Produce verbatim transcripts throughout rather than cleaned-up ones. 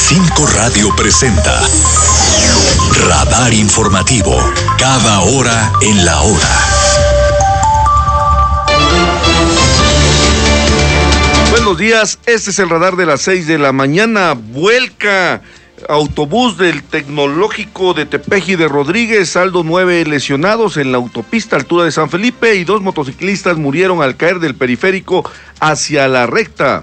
Cinco Radio presenta Radar Informativo, cada hora en la hora. Buenos días, este es el radar de las seis de la mañana. Vuelca autobús del Tecnológico de Tepeji de Rodríguez, saldo nueve lesionados en la autopista altura de San Felipe y dos motociclistas murieron al caer del periférico hacia la recta.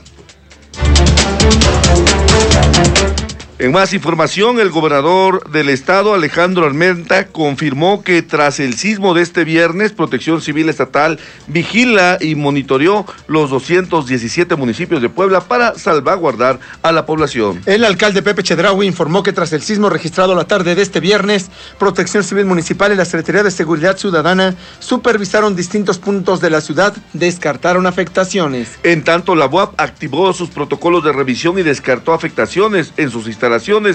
En más información, el gobernador del estado, Alejandro Armenta, confirmó que tras el sismo de este viernes, Protección Civil Estatal vigila y monitoreó los doscientos diecisiete municipios de Puebla para salvaguardar a la población. El alcalde Pepe Chedraui informó que tras el sismo registrado la tarde de este viernes, Protección Civil Municipal y la Secretaría de Seguridad Ciudadana supervisaron distintos puntos de la ciudad, descartaron afectaciones. En tanto, la U A P activó sus protocolos de revisión y descartó afectaciones en sus instalaciones.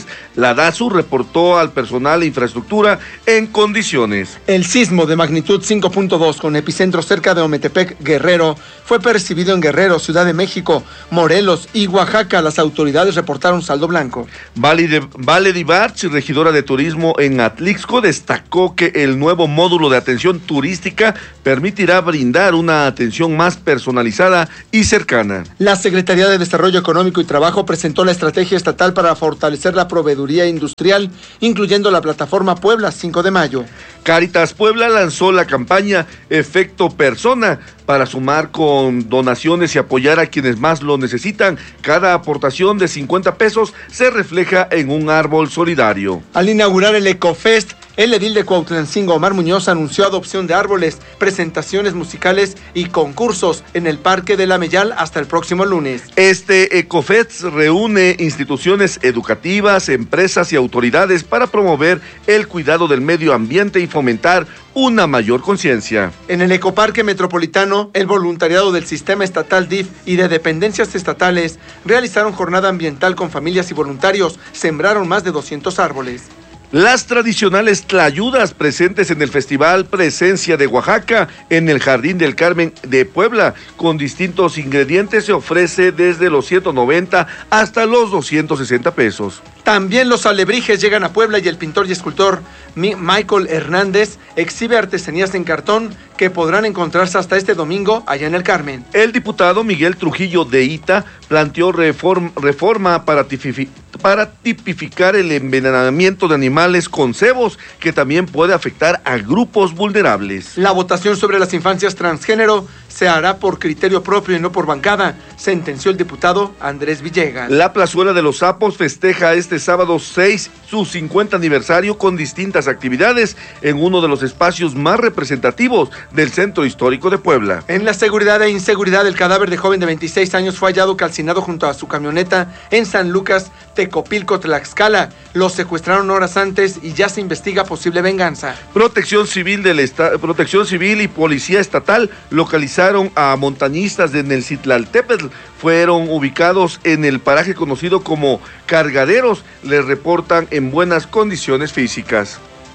La DASU reportó al personal e infraestructura en condiciones. El sismo de magnitud cinco punto dos con epicentro cerca de Ometepec, Guerrero, fue percibido en Guerrero, Ciudad de México, Morelos y Oaxaca. Las autoridades reportaron saldo blanco. Vale de, Vale de Ibarch, regidora de turismo en Atlixco, destacó que el nuevo módulo de atención turística permitirá brindar una atención más personalizada y cercana. La Secretaría de Desarrollo Económico y Trabajo presentó la estrategia estatal para fortalecer la proveeduría industrial, incluyendo la plataforma Puebla cinco de mayo. Cáritas Puebla lanzó la campaña Efecto Persona para sumar con donaciones y apoyar a quienes más lo necesitan. Cada aportación de cincuenta pesos se refleja en un árbol solidario. Al inaugurar el Ecofest, el edil de Cuautlancingo, Omar Muñoz, anunció adopción de árboles, presentaciones musicales y concursos en el Parque de la Meyal hasta el próximo lunes. Este Ecofest reúne instituciones educativas, empresas y autoridades para promover el cuidado del medio ambiente y fomentar una mayor conciencia. En el Ecoparque Metropolitano, el voluntariado del Sistema Estatal D I F y de dependencias estatales realizaron jornada ambiental con familias y voluntarios, sembraron más de doscientos árboles. Las tradicionales tlayudas presentes en el Festival Presencia de Oaxaca en el Jardín del Carmen de Puebla, con distintos ingredientes, se ofrece desde los ciento noventa hasta los doscientos sesenta pesos. También los alebrijes llegan a Puebla y el pintor y escultor Michael Hernández exhibe artesanías en cartón que podrán encontrarse hasta este domingo allá en el Carmen. El diputado Miguel Trujillo de Ita planteó reform, reforma para, tipifi, para tipificar el envenenamiento de animales con cebos, que también puede afectar a grupos vulnerables. La votación sobre las infancias transgénero se hará por criterio propio y no por bancada, sentenció el diputado Andrés Villegas. La Plazuela de los Sapos festeja este sábado seis su cincuenta aniversario con distintas actividades en uno de los espacios más representativos del Centro Histórico de Puebla. En la seguridad e inseguridad, el cadáver de joven de veintiséis años fue hallado calcinado junto a su camioneta en San Lucas, Tecopilco, Tlaxcala. Lo secuestraron horas antes y ya se investiga posible venganza. Protección Civil del Esta- Protección Civil y Policía Estatal localizaron a montañistas de Nelcitlaltépetl. Fueron ubicados en el paraje conocido como Cargaderos. Les reportan en buenas condiciones físicas.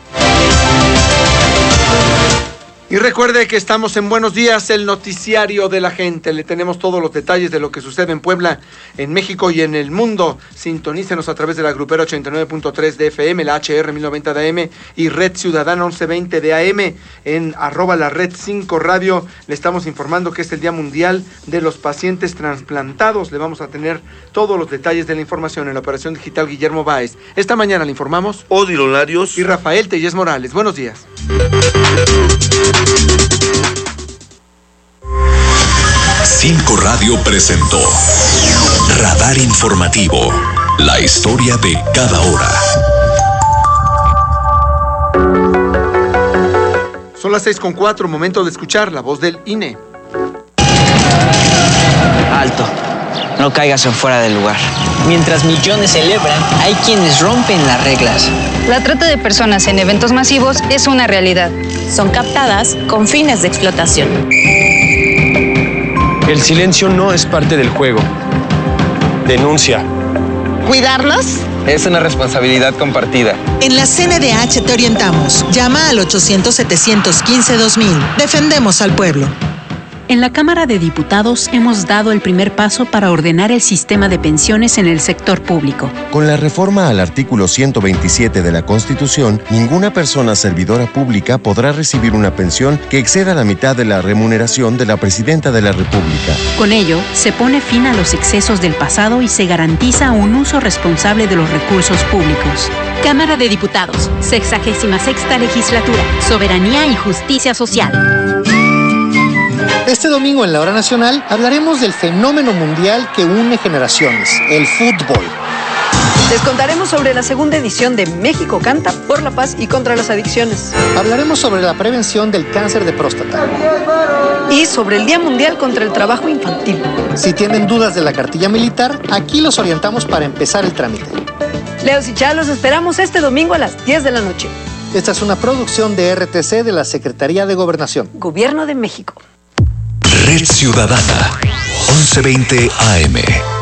Y recuerde que estamos en Buenos Días, el noticiario de la gente. Le tenemos todos los detalles de lo que sucede en Puebla, en México y en el mundo. Sintonícenos a través de la Grupera ochenta y nueve punto tres de F M, la H R mil noventa de A M y Red Ciudadana once veinte de A M. En arroba la Red cinco Radio le estamos informando que es el Día Mundial de los Pacientes Transplantados. Le vamos a tener todos los detalles de la información en la operación digital Guillermo Báez. Esta mañana le informamos Odilo Larios y Rafael Tellez Morales. Buenos días. Cinco Radio presentó Radar Informativo, la historia de cada hora. Son las seis con cuatro, momento de escuchar la voz del I N E. Alto, no caigas en fuera del lugar. Mientras millones celebran, hay quienes rompen las reglas. La trata de personas en eventos masivos es una realidad. Son captadas con fines de explotación. El silencio no es parte del juego. Denuncia. ¿Cuidarlos? Es una responsabilidad compartida. En la C N D H te orientamos. Llama al ochocientos, setecientos quince, dos mil. Defendemos al pueblo. En la Cámara de Diputados hemos dado el primer paso para ordenar el sistema de pensiones en el sector público. Con la reforma al artículo ciento veintisiete de la Constitución, ninguna persona servidora pública podrá recibir una pensión que exceda la mitad de la remuneración de la Presidenta de la República. Con ello, se pone fin a los excesos del pasado y se garantiza un uso responsable de los recursos públicos. Cámara de Diputados, sexagésima sexta legislatura, Soberanía y Justicia Social. Este domingo en la Hora Nacional hablaremos del fenómeno mundial que une generaciones, el fútbol. Les contaremos sobre la segunda edición de México Canta por la paz y contra las adicciones. Hablaremos sobre la prevención del cáncer de próstata. Y sobre el Día Mundial contra el Trabajo Infantil. Si tienen dudas de la cartilla militar, aquí los orientamos para empezar el trámite. Leos y Chá, los esperamos este domingo a las diez de la noche. Esta es una producción de R T C de la Secretaría de Gobernación. Gobierno de México. Red Ciudadana, once veinte A M.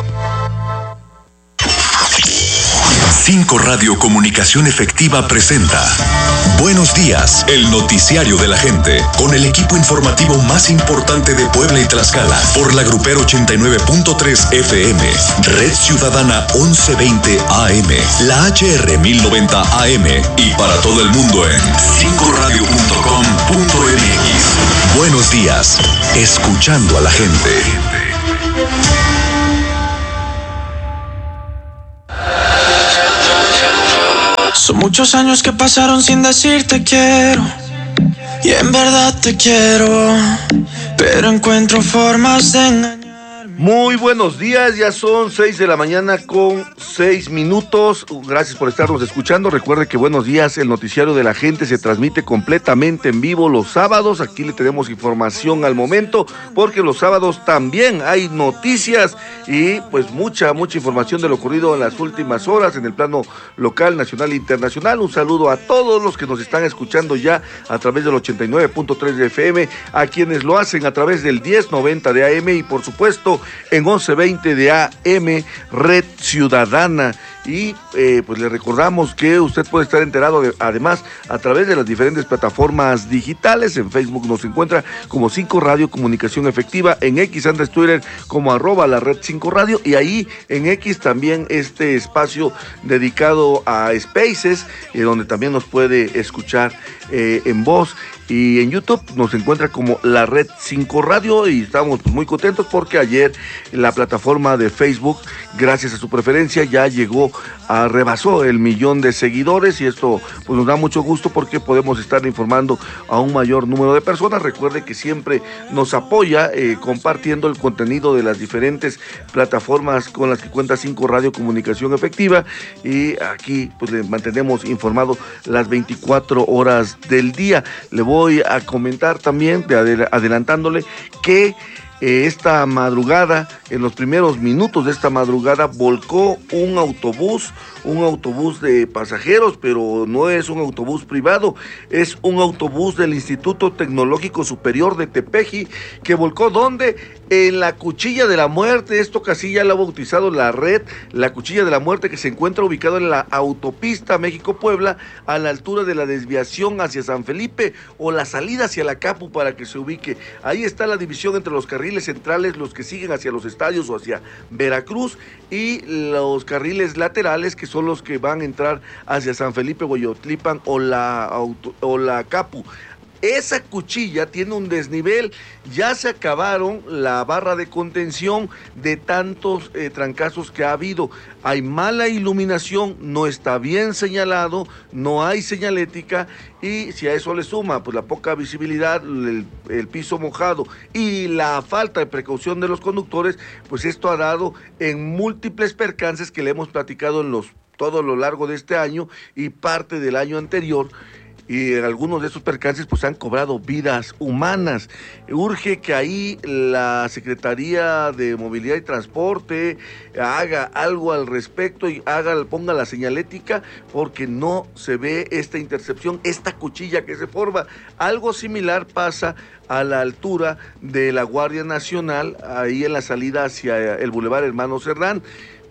cinco Radio Comunicación Efectiva presenta Buenos Días, el noticiario de la gente, con el equipo informativo más importante de Puebla y Tlaxcala, por la Grupero ochenta y nueve punto tres F M, Red Ciudadana once veinte A M, la H R mil noventa A M y para todo el mundo en cinco radio punto com punto m x. Buenos días, escuchando a la gente. Son muchos años que pasaron sin decirte quiero, y en verdad te quiero, pero encuentro formas de engañar. Muy buenos días, ya son seis de la mañana con seis minutos. Gracias por estarnos escuchando. Recuerde que Buenos Días, el noticiario de la gente, se transmite completamente en vivo los sábados. Aquí le tenemos información al momento, porque los sábados también hay noticias y pues mucha, mucha información de lo ocurrido en las últimas horas en el plano local, nacional e internacional. Un saludo a todos los que nos están escuchando ya a través del ochenta y nueve punto tres de F M, a quienes lo hacen a través del diez noventa de A M y por supuesto en once veinte de A M, Red Ciudadana. Y eh, pues le recordamos que usted puede estar enterado de, además a través de las diferentes plataformas digitales. En Facebook nos encuentra como cinco Radio Comunicación Efectiva, en X, antes Twitter como arroba la red cinco Radio, y ahí en X también este espacio dedicado a Spaces, eh, donde también nos puede escuchar eh, en voz. Y en YouTube nos encuentra como la Red cinco Radio y estamos pues, muy contentos porque ayer la plataforma de Facebook, gracias a su preferencia, ya llegó a rebasó el millón de seguidores y esto pues nos da mucho gusto porque podemos estar informando a un mayor número de personas. Recuerde que siempre nos apoya eh, compartiendo el contenido de las diferentes plataformas con las que cuenta cinco Radio Comunicación Efectiva, y aquí pues le mantenemos informado las veinticuatro horas del día. Le voy a comentar también, de adel- adelantándole, que Eh, esta madrugada, en los primeros minutos de esta madrugada, volcó un autobús, un autobús de pasajeros, pero no es un autobús privado, es un autobús del Instituto Tecnológico Superior de Tepeji, que volcó ¿dónde? En la Cuchilla de la Muerte. Esto casi ya lo ha bautizado la red, la Cuchilla de la Muerte, que se encuentra ubicado en la autopista México-Puebla, a la altura de la desviación hacia San Felipe, o la salida hacia la Capu, para que se ubique. Ahí está la división entre los carriles centrales, los que siguen hacia los estadios o hacia Veracruz, y los carriles laterales, que son los que van a entrar hacia San Felipe, Hueyotlipan o la, auto, o la Capu. Esa cuchilla tiene un desnivel, ya se acabaron la barra de contención de tantos eh, trancazos que ha habido. Hay mala iluminación, no está bien señalado, no hay señalética, y si a eso le suma pues la poca visibilidad, el, el piso mojado y la falta de precaución de los conductores, pues esto ha dado en múltiples percances que le hemos platicado en los todo lo largo de este año y parte del año anterior. Y en algunos de esos percances pues han cobrado vidas humanas. Urge que ahí la Secretaría de Movilidad y Transporte haga algo al respecto y haga, ponga la señalética, porque no se ve esta intercepción, esta cuchilla que se forma. Algo similar pasa a la altura de la Guardia Nacional, ahí en la salida hacia el Boulevard Hermano Cerdán.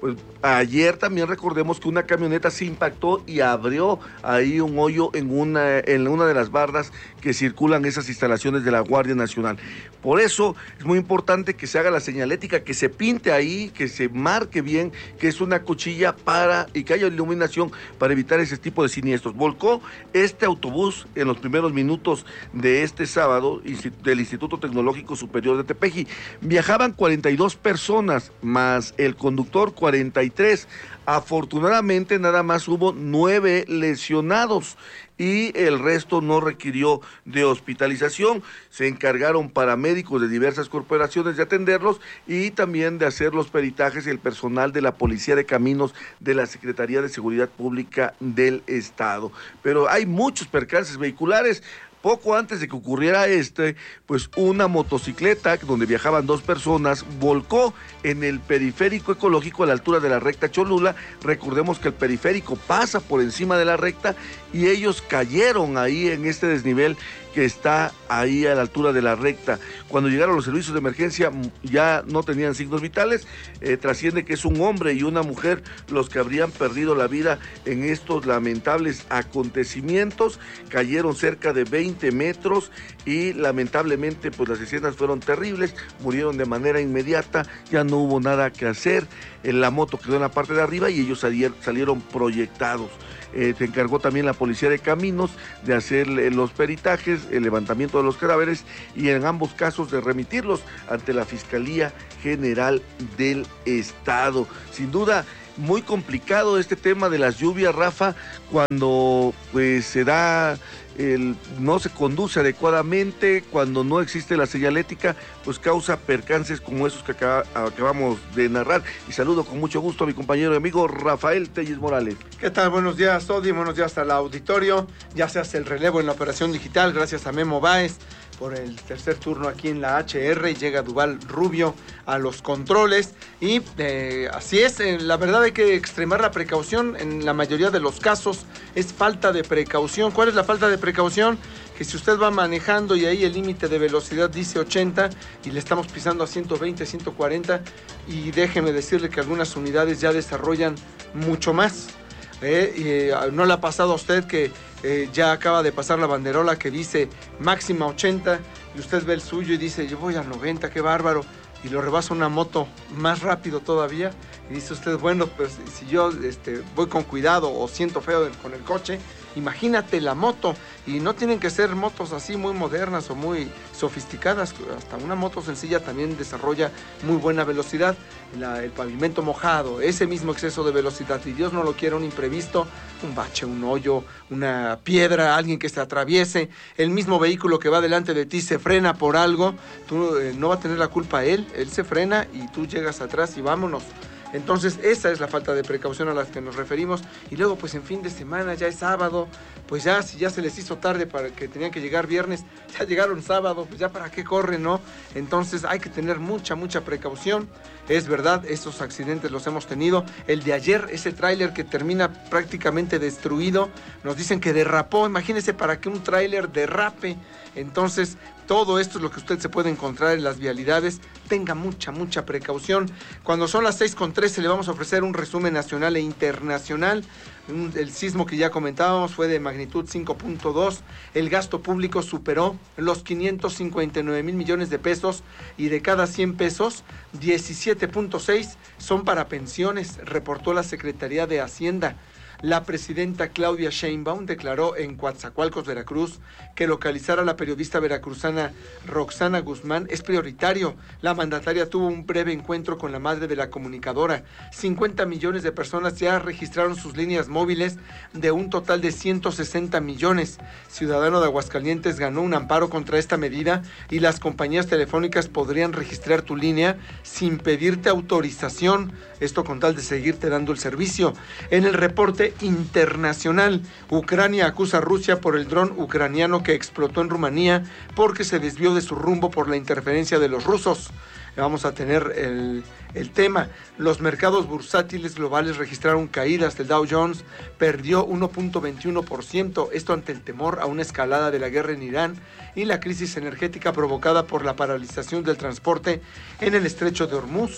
Pues ayer también recordemos que una camioneta se impactó y abrió ahí un hoyo en una, en una de las bardas que circulan esas instalaciones de la Guardia Nacional. Por eso es muy importante que se haga la señalética, que se pinte ahí, que se marque bien que es una cuchilla para y que haya iluminación para evitar ese tipo de siniestros. Volcó este autobús en los primeros minutos de este sábado del Instituto Tecnológico Superior de Tepeji. Viajaban cuarenta y dos personas, más el conductor cuarenta y tres. Afortunadamente nada más hubo nueve lesionados y el resto no requirió de hospitalización. Se encargaron paramédicos de diversas corporaciones de atenderlos y también de hacer los peritajes el personal de la Policía de Caminos de la Secretaría de Seguridad Pública del Estado. Pero hay muchos percances vehiculares. Poco antes de que ocurriera este, pues una motocicleta donde viajaban dos personas volcó en el periférico ecológico a la altura de la recta Cholula. Recordemos que el periférico pasa por encima de la recta y ellos cayeron ahí en este desnivel que está ahí a la altura de la recta. Cuando llegaron los servicios de emergencia ya no tenían signos vitales. Eh, trasciende que es un hombre y una mujer los que habrían perdido la vida en estos lamentables acontecimientos. Cayeron cerca de veinte metros y lamentablemente pues las escenas fueron terribles. Murieron de manera inmediata, ya no hubo nada que hacer. Eh, la moto quedó en la parte de arriba y ellos salier, salieron proyectados. Eh, se encargó también la Policía de Caminos de hacer los peritajes, el levantamiento de los cadáveres y en ambos casos de remitirlos ante la Fiscalía General del Estado. Sin duda, muy complicado este tema de las lluvias, Rafa, cuando pues se da, el, no se conduce adecuadamente, cuando no existe la señalética, pues causa percances como esos que acá, acabamos de narrar. Y saludo con mucho gusto a mi compañero y amigo Rafael Telles Morales. ¿Qué tal? Buenos días, Odi, buenos días al auditorio. Ya se hace el relevo en la operación digital, gracias a Memo Báez por el tercer turno aquí en la H R, y llega Duval Rubio a los controles. Y eh, así es, eh, la verdad hay que extremar la precaución. En la mayoría de los casos es falta de precaución. ¿Cuál es la falta de precaución? Que si usted va manejando y ahí el límite de velocidad dice ochenta y le estamos pisando a ciento veinte, ciento cuarenta, y déjeme decirle que algunas unidades ya desarrollan mucho más. Eh, y, eh, ¿no le ha pasado a usted que eh, ya acaba de pasar la banderola que dice máxima ochenta y usted ve el suyo y dice yo voy a noventa, qué bárbaro, y lo rebasa una moto más rápido todavía y dice usted, bueno, pues si yo este, voy con cuidado o siento feo con el coche, imagínate la moto? Y no tienen que ser motos así muy modernas o muy sofisticadas, hasta una moto sencilla también desarrolla muy buena velocidad. La, el pavimento mojado, ese mismo exceso de velocidad, y Dios no lo quiera, un imprevisto, un bache, un hoyo, una piedra, alguien que se atraviese, el mismo vehículo que va delante de ti se frena por algo, tú eh, no va a tener la culpa él, él se frena y tú llegas atrás y vámonos. Entonces esa es la falta de precaución a la que nos referimos. Y luego pues en fin de semana, ya es sábado, pues ya si ya se les hizo tarde para que tenían que llegar viernes, ya llegaron sábado, pues ya para qué corren, ¿no? Entonces hay que tener mucha, mucha precaución. Es verdad, estos accidentes los hemos tenido. El de ayer, ese tráiler que termina prácticamente destruido, nos dicen que derrapó. Imagínense para que un tráiler derrape. Entonces todo esto es lo que usted se puede encontrar en las vialidades. Tenga mucha, mucha precaución. Cuando son las seis con trece le vamos a ofrecer un resumen nacional e internacional. El sismo que ya comentábamos fue de magnitud cinco punto dos. El gasto público superó los quinientos cincuenta y nueve mil millones de pesos y de cada cien pesos, diecisiete punto seis son para pensiones, reportó la Secretaría de Hacienda. La presidenta Claudia Sheinbaum declaró en Coatzacoalcos, Veracruz, que localizar a la periodista veracruzana Roxana Guzmán es prioritario. La mandataria tuvo un breve encuentro con la madre de la comunicadora. cincuenta millones de personas ya registraron sus líneas móviles de un total de ciento sesenta millones. Ciudadano de Aguascalientes ganó un amparo contra esta medida y las compañías telefónicas podrían registrar tu línea sin pedirte autorización. Esto con tal de seguirte dando el servicio. En el reporte internacional, Ucrania acusa a Rusia por el dron ucraniano que explotó en Rumanía porque se desvió de su rumbo por la interferencia de los rusos. Vamos a tener el, el tema. Los mercados bursátiles globales registraron caídas. El Dow Jones perdió uno punto veintiuno por ciento, esto ante el temor a una escalada de la guerra en Irán y la crisis energética provocada por la paralización del transporte en el estrecho de Hormuz.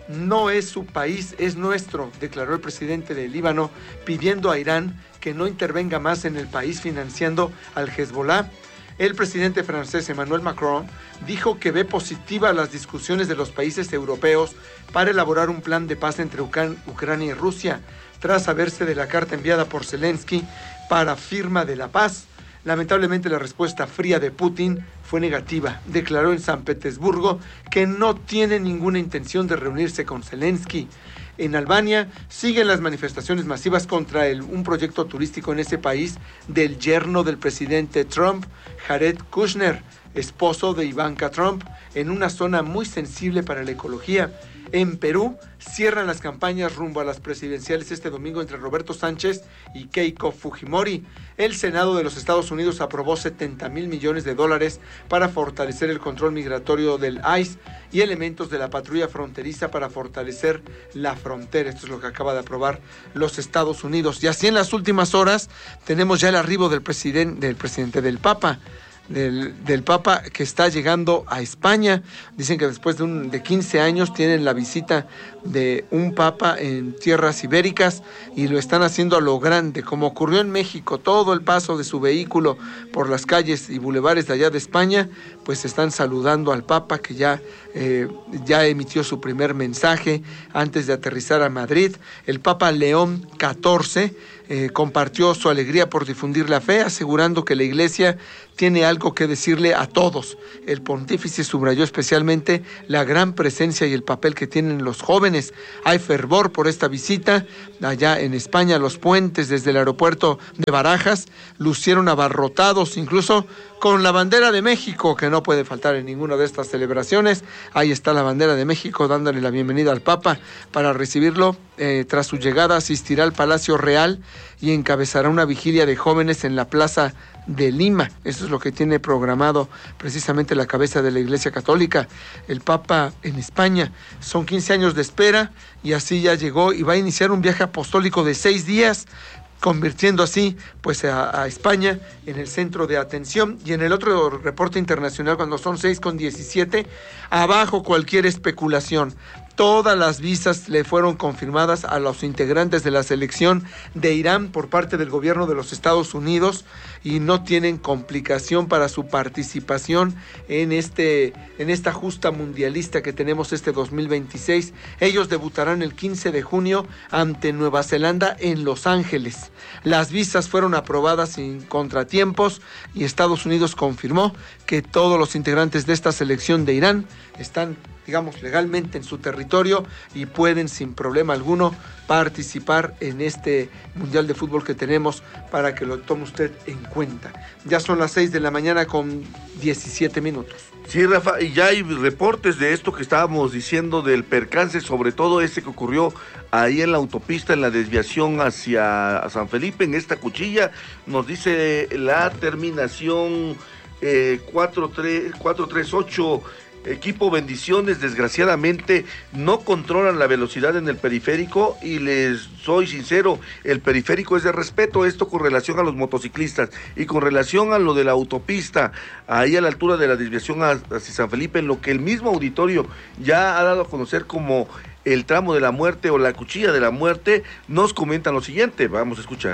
No es su país, es nuestro, declaró el presidente de Líbano, pidiendo a Irán que no intervenga más en el país financiando al Hezbollah. El presidente francés Emmanuel Macron dijo que ve positivas las discusiones de los países europeos para elaborar un plan de paz entre Ucran- Ucrania y Rusia, tras saberse de la carta enviada por Zelensky para firma de la paz. Lamentablemente la respuesta fría de Putin fue negativa. Declaró en San Petersburgo que no tiene ninguna intención de reunirse con Zelensky. En Albania siguen las manifestaciones masivas contra el, un proyecto turístico en ese país del yerno del presidente Trump, Jared Kushner, esposo de Ivanka Trump, en una zona muy sensible para la ecología. En Perú cierran las campañas rumbo a las presidenciales este domingo entre Roberto Sánchez y Keiko Fujimori. El Senado de los Estados Unidos aprobó setenta mil millones de dólares para fortalecer el control migratorio del I C E y elementos de la patrulla fronteriza para fortalecer la frontera. Esto es lo que acaba de aprobar los Estados Unidos. Y así en las últimas horas tenemos ya el arribo del presidente, del presidente del Papa. Del, del Papa, que está llegando a España. Dicen que después de, un, de quince años tienen la visita de un Papa en tierras ibéricas y lo están haciendo a lo grande, como ocurrió en México. Todo el paso de su vehículo por las calles y bulevares de allá de España, pues están saludando al Papa, que ya, eh, ya emitió su primer mensaje antes de aterrizar a Madrid. El Papa León catorce eh, compartió su alegría por difundir la fe, asegurando que la Iglesia tiene algo que decirle a todos. El pontífice subrayó especialmente la gran presencia y el papel que tienen los jóvenes. Hay fervor por esta visita. Allá en España, los puentes desde el aeropuerto de Barajas lucieron abarrotados, incluso con la bandera de México, que no puede faltar en ninguna de estas celebraciones. Ahí está la bandera de México dándole la bienvenida al Papa. Para recibirlo, eh, tras su llegada, asistirá al Palacio Real y encabezará una vigilia de jóvenes en la Plaza de Lima. Eso es lo que tiene programado precisamente la cabeza de la Iglesia Católica, el Papa en España. Son quince años de espera y así ya llegó y va a iniciar un viaje apostólico de seis días, convirtiendo así pues a, a España en el centro de atención. Y en el otro reporte internacional, cuando son seis con diecisiete, abajo cualquier especulación. Todas las visas le fueron confirmadas a los integrantes de la selección de Irán por parte del gobierno de los Estados Unidos y no tienen complicación para su participación en, este, en esta justa mundialista que tenemos este dos mil veintiséis. Ellos debutarán el quince de junio ante Nueva Zelanda en Los Ángeles. Las visas fueron aprobadas sin contratiempos y Estados Unidos confirmó que todos los integrantes de esta selección de Irán están, digamos, legalmente en su territorio y pueden sin problema alguno participar en este Mundial de Fútbol que tenemos, para que lo tome usted en cuenta. Ya son las seis de la mañana con diecisiete minutos. Sí, Rafa, y ya hay reportes de esto que estábamos diciendo del percance, sobre todo ese que ocurrió ahí en la autopista, en la desviación hacia San Felipe, en esta cuchilla. Nos dice la terminación eh, cuatro tres ocho. Equipo Bendiciones, desgraciadamente no controlan la velocidad en el periférico y les soy sincero, el periférico es de respeto, esto con relación a los motociclistas y con relación a lo de la autopista, ahí a la altura de la desviación hacia San Felipe, en lo que el mismo auditorio ya ha dado a conocer como el tramo de la muerte o la cuchilla de la muerte, nos comentan lo siguiente, vamos a escuchar.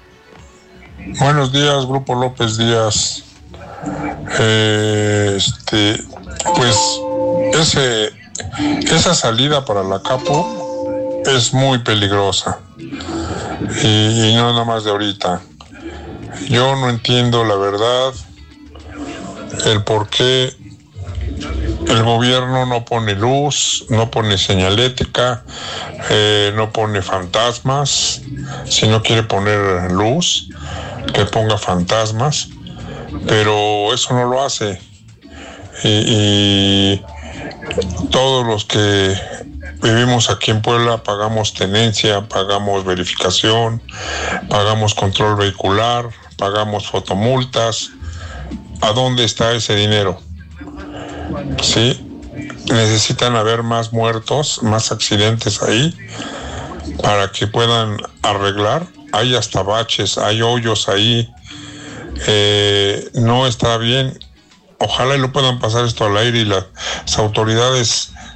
Buenos días, Grupo López Díaz. Eh, este, pues ese, esa salida para la Capo es muy peligrosa y, y no nada más de ahorita. Yo no entiendo la verdad el por qué el gobierno no pone luz, no pone señalética, eh, no pone fantasmas. Si no quiere poner luz, que ponga fantasmas, pero eso no lo hace. Y, y todos los que vivimos aquí en Puebla pagamos tenencia, pagamos verificación, pagamos control vehicular, pagamos fotomultas. ¿A dónde está ese dinero? Sí, necesitan haber más muertos, más accidentes ahí para que puedan arreglar. Hay hasta baches, hay hoyos ahí. Eh, no está bien. Ojalá y lo puedan pasar esto al aire y las autoridades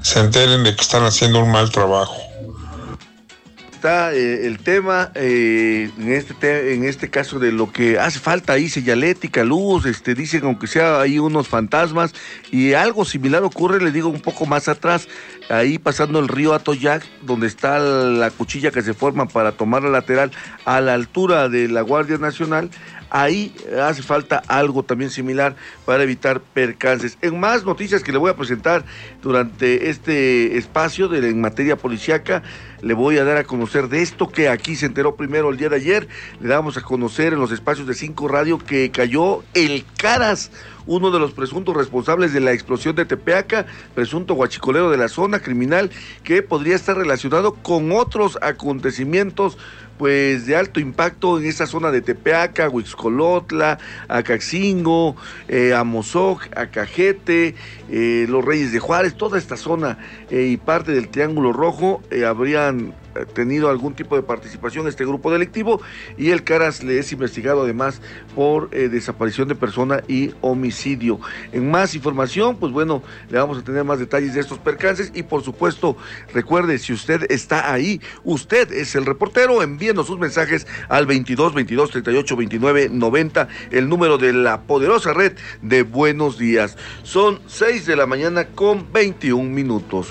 se enteren de que están haciendo un mal trabajo. Está eh, el tema, eh, en, este te en este caso de lo que hace falta ahí, señalética, luz, este, dicen aunque sea ahí unos fantasmas, y algo similar ocurre, les digo, un poco más atrás, ahí pasando el río Atoyac, donde está la cuchilla que se forma para tomar la lateral a la altura de la Guardia Nacional. Ahí hace falta algo también similar para evitar percances. En más noticias que le voy a presentar durante este espacio de, en materia policíaca, le voy a dar a conocer de esto que aquí se enteró primero el día de ayer. Le damos a conocer en los espacios de Cinco Radio que cayó el Caras, uno de los presuntos responsables de la explosión de Tepeaca, presunto guachicolero de la zona criminal que podría estar relacionado con otros acontecimientos pues de alto impacto en esa zona de Tepeaca, Huixcolotla, Acaxingo, eh, Amozoc, Acajete, eh, Los Reyes de Juárez, toda esta zona eh, y parte del Triángulo Rojo eh, habrían tenido algún tipo de participación este grupo delictivo, y el Caras le es investigado además por eh, desaparición de persona y homicidio. En más información, pues bueno, le vamos a tener más detalles de estos percances, y por supuesto, recuerde, si usted está ahí, usted es el reportero, envíenos sus mensajes al veintidós, veintidós, treinta y ocho, veintinueve, noventa, el número de la poderosa red de Buenos Días. Son seis de la mañana con veintiún minutos.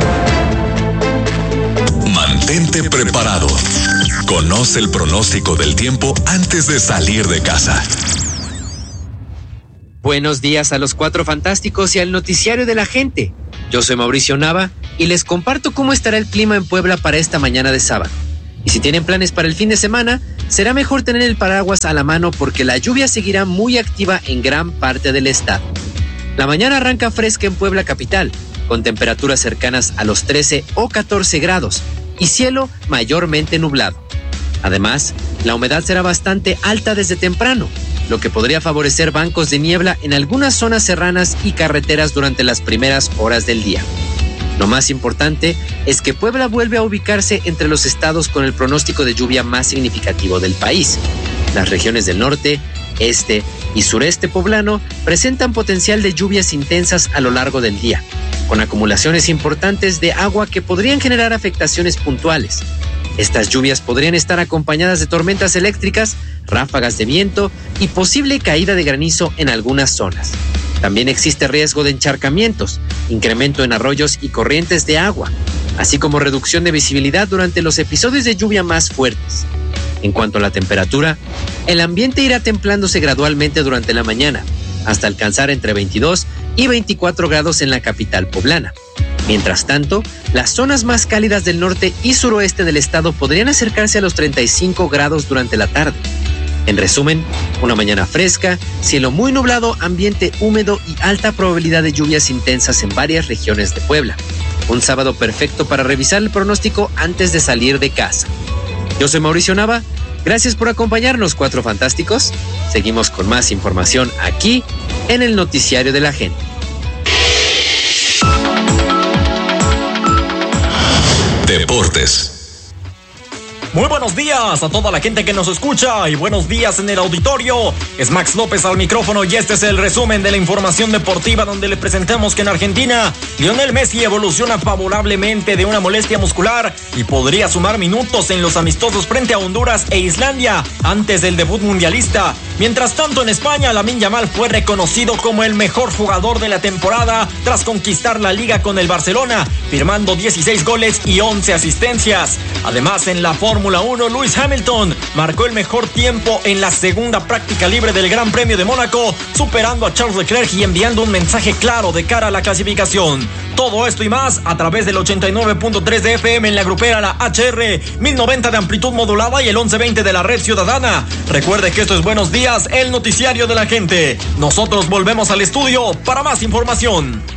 Mantente preparado. Conoce el pronóstico del tiempo antes de salir de casa. Buenos días a los Cuatro Fantásticos y al noticiario de la gente. Yo soy Mauricio Nava y les comparto cómo estará el clima en Puebla para esta mañana de sábado. Y si tienen planes para el fin de semana, será mejor tener el paraguas a la mano porque la lluvia seguirá muy activa en gran parte del estado. La mañana arranca fresca en Puebla capital, con temperaturas cercanas a los trece o catorce grados y cielo mayormente nublado. Además, la humedad será bastante alta desde temprano, lo que podría favorecer bancos de niebla en algunas zonas serranas y carreteras durante las primeras horas del día. Lo más importante es que Puebla vuelve a ubicarse entre los estados con el pronóstico de lluvia más significativo del país. Las regiones del norte, este y sureste poblano presentan potencial de lluvias intensas a lo largo del día, con acumulaciones importantes de agua que podrían generar afectaciones puntuales. Estas lluvias podrían estar acompañadas de tormentas eléctricas, ráfagas de viento y posible caída de granizo en algunas zonas. También existe riesgo de encharcamientos, incremento en arroyos y corrientes de agua, así como reducción de visibilidad durante los episodios de lluvia más fuertes. En cuanto a la temperatura, el ambiente irá templándose gradualmente durante la mañana, hasta alcanzar entre veintidós y veinticuatro grados en la capital poblana. Mientras tanto, las zonas más cálidas del norte y suroeste del estado podrían acercarse a los treinta y cinco grados durante la tarde. En resumen, una mañana fresca, cielo muy nublado, ambiente húmedo y alta probabilidad de lluvias intensas en varias regiones de Puebla. Un sábado perfecto para revisar el pronóstico antes de salir de casa. Yo soy Mauricio Nava, gracias por acompañarnos, Cuatro Fantásticos. Seguimos con más información aquí en el Noticiario de la Gente. Deportes. Muy buenos días a toda la gente que nos escucha y buenos días en el auditorio. Es Max López al micrófono y este es el resumen de la información deportiva donde le presentamos que en Argentina, Lionel Messi evoluciona favorablemente de una molestia muscular y podría sumar minutos en los amistosos frente a Honduras e Islandia antes del debut mundialista. Mientras tanto, en España, Lamine Yamal fue reconocido como el mejor jugador de la temporada tras conquistar la liga con el Barcelona, firmando dieciséis goles y once asistencias. Además, en la Fórmula uno, Lewis Hamilton marcó el mejor tiempo en la segunda práctica libre del Gran Premio de Mónaco, superando a Charles Leclerc y enviando un mensaje claro de cara a la clasificación. Todo esto y más a través del ochenta y nueve punto tres de F M en la grupera, la H R, mil noventa de amplitud modulada y el once veinte de la red ciudadana. Recuerde que esto es Buenos Días, el noticiario de la gente. Nosotros volvemos al estudio para más información.